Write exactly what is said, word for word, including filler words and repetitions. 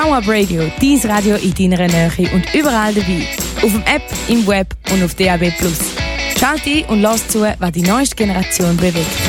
Power Up Radio, dein Radio in deiner Nähe und überall dabei. Auf dem App, im Web und auf D A B plus. Schalt ein und lass zu, was die neueste Generation bewegt.